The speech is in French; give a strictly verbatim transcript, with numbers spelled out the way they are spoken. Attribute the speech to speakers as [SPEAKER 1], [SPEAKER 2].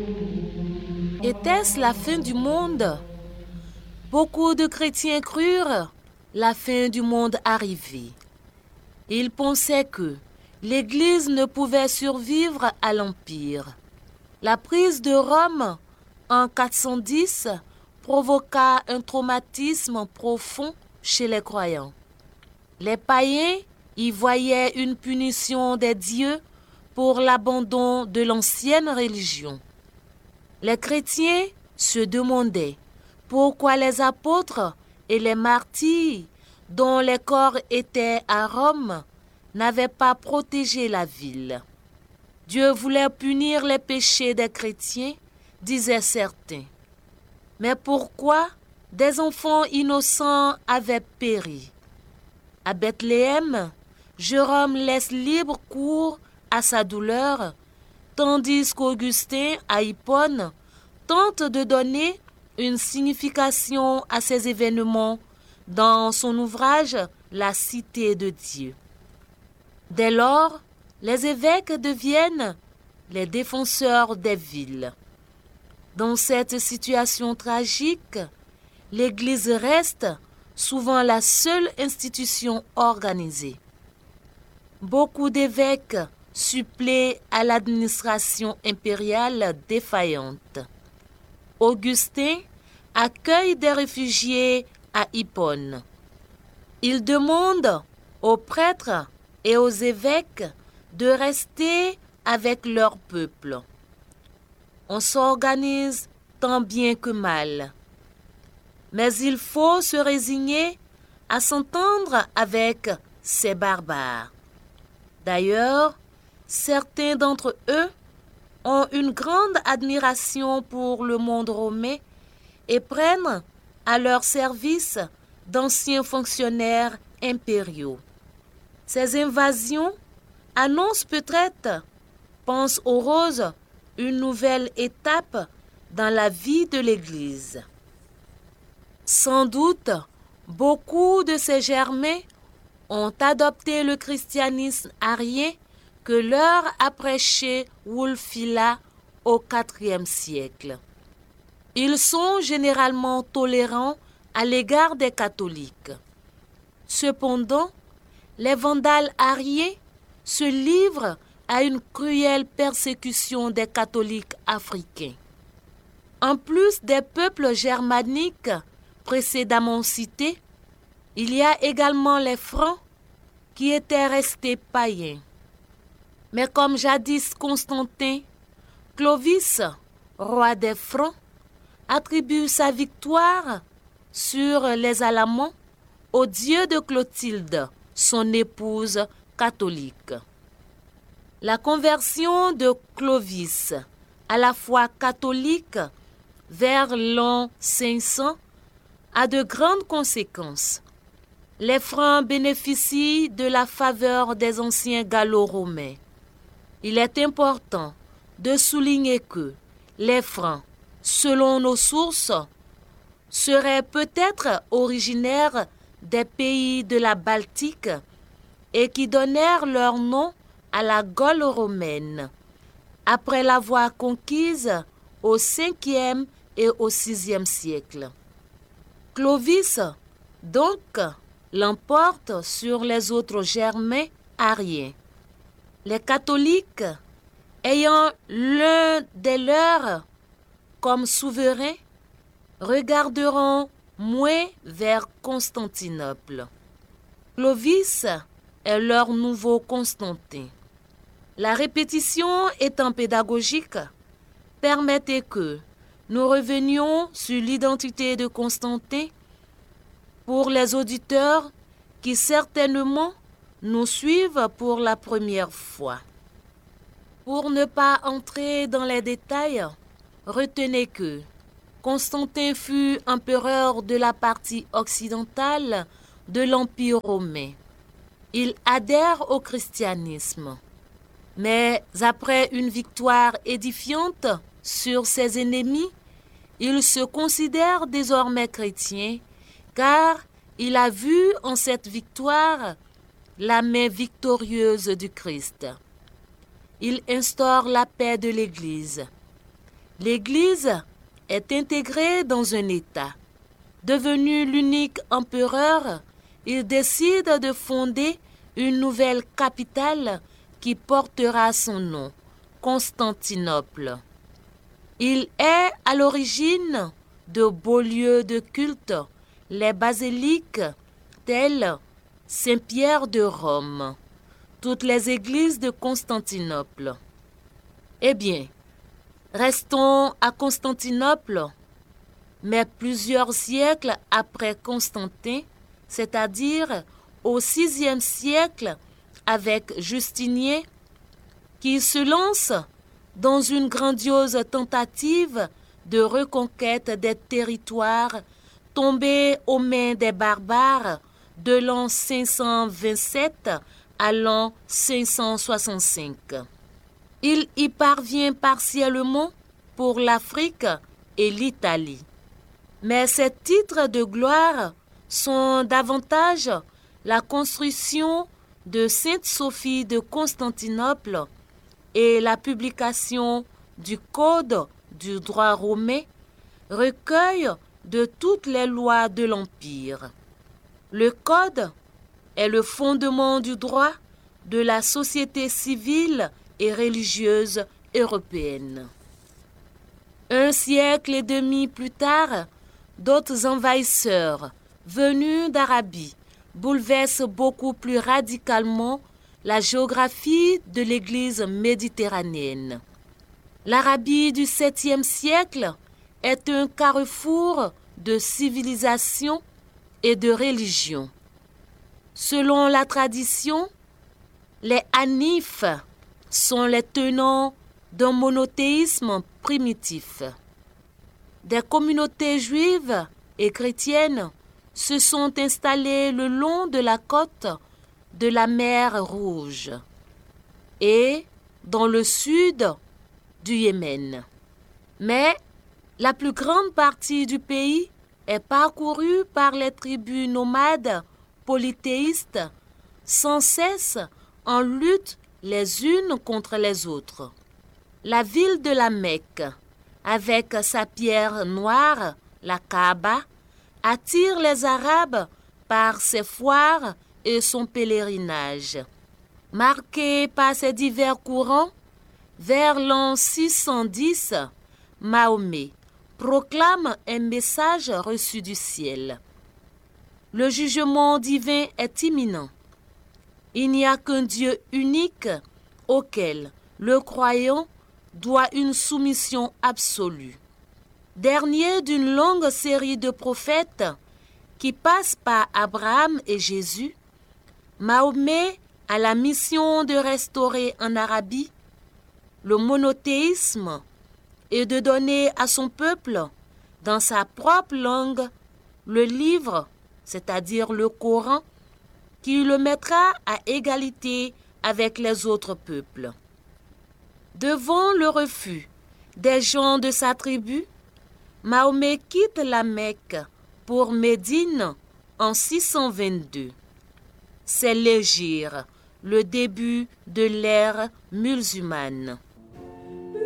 [SPEAKER 1] Était-ce la fin du monde? Beaucoup de chrétiens crurent la fin du monde arriver. Ils pensaient que l'Église ne pouvait survivre à l'Empire. La prise de Rome en quatre cent dix provoqua un traumatisme profond chez les croyants. Les païens y voyaient une punition des dieux pour l'abandon de l'ancienne religion. Les chrétiens se demandaient pourquoi les apôtres et les martyrs, dont les corps étaient à Rome, n'avaient pas protégé la ville. Dieu voulait punir les péchés des chrétiens, disaient certains. Mais pourquoi des enfants innocents avaient péri? À Bethléem, Jérôme laisse libre cours à sa douleur, tandis qu'Augustin, à Hippone, tente de donner une signification à ces événements dans son ouvrage La Cité de Dieu. Dès lors, les évêques deviennent les défenseurs des villes. Dans cette situation tragique, l'Église reste souvent la seule institution organisée. Beaucoup d'évêques suppléent à l'administration impériale défaillante. Augustin accueille des réfugiés à Hippone. Il demande aux prêtres et aux évêques de rester avec leur peuple. On s'organise tant bien que mal. Mais il faut se résigner à s'entendre avec ces barbares. D'ailleurs, certains d'entre eux ont une grande admiration pour le monde romain et prennent à leur service d'anciens fonctionnaires impériaux. Ces invasions annoncent peut-être, pense aux roses, une nouvelle étape dans la vie de l'Église. Sans doute, beaucoup de ces Germains ont adopté le christianisme arien que leur a prêché Wulfila au quatrième siècle. Ils sont généralement tolérants à l'égard des catholiques. Cependant, les Vandales ariens se livrent à une cruelle persécution des catholiques africains. En plus des peuples germaniques précédemment cités, il y a également les Francs qui étaient restés païens. Mais comme jadis Constantin, Clovis, roi des Francs, attribue sa victoire sur les Alamans au dieu de Clotilde, son épouse catholique. La conversion de Clovis à la foi catholique vers l'an cinq cents a de grandes conséquences. Les Francs bénéficient de la faveur des anciens Gallo-romains. Il est important de souligner que les Francs, selon nos sources, seraient peut-être originaires des pays de la Baltique et qui donnèrent leur nom à la Gaule romaine, après l'avoir conquise au cinquième et au sixième siècle. Clovis, donc, l'emporte sur les autres Germains ariens. Les catholiques, ayant l'un des leurs comme souverain, regarderont moins vers Constantinople. Clovis est leur nouveau Constantin. La répétition étant pédagogique, permettez que nous revenions sur l'identité de Constantin pour les auditeurs qui certainement nous suivent pour la première fois. Pour ne pas entrer dans les détails, retenez que Constantin fut empereur de la partie occidentale de l'Empire romain. Il adhère au christianisme. Mais après une victoire édifiante sur ses ennemis, il se considère désormais chrétien car il a vu en cette victoire la main victorieuse du Christ. Il instaure la paix de l'Église. l'Église est intégrée dans un État. Devenu l'unique empereur, il décide de fonder une nouvelle capitale qui portera son nom, Constantinople. Il est à l'origine de beaux lieux de culte, les basiliques telles Saint-Pierre de Rome, toutes les églises de Constantinople. Eh bien, restons à Constantinople, mais plusieurs siècles après Constantin, c'est-à-dire au sixième siècle avec Justinien, qui se lance dans une grandiose tentative de reconquête des territoires tombés aux mains des barbares de l'an cinq cent vingt-sept à l'an cinq cent soixante-cinq. Il y parvient partiellement pour l'Afrique et l'Italie. Mais ces titres de gloire sont davantage la construction de Sainte Sophie de Constantinople et la publication du Code du droit romain, recueil de toutes les lois de l'Empire. Le Code est le fondement du droit de la société civile et religieuse européenne. Un siècle et demi plus tard, d'autres envahisseurs venus d'Arabie bouleversent beaucoup plus radicalement la géographie de l'Église méditerranéenne. L'Arabie du septième siècle est un carrefour de civilisation et de religion. Selon la tradition, les Hanifs sont les tenants d'un monothéisme primitif. Des communautés juives et chrétiennes se sont installées le long de la côte de la mer Rouge et dans le sud du Yémen. Mais la plus grande partie du pays est parcourue par les tribus nomades polythéistes sans cesse en lutte les unes contre les autres. La ville de la Mecque, avec sa pierre noire, la Kaaba, attire les Arabes par ses foires et son pèlerinage. Marqué par ces divers courants, vers l'an six cent dix, Mahomet proclame un message reçu du ciel. Le jugement divin est imminent. Il n'y a qu'un Dieu unique auquel le croyant doit une soumission absolue. Dernier d'une longue série de prophètes qui passent par Abraham et Jésus, Mahomet a la mission de restaurer en Arabie le monothéisme et de donner à son peuple, dans sa propre langue, le livre, c'est-à-dire le Coran, qui le mettra à égalité avec les autres peuples. Devant le refus des gens de sa tribu, Mahomet quitte la Mecque pour Médine en six cent vingt-deux. C'est l'hégire, le début de l'ère musulmane.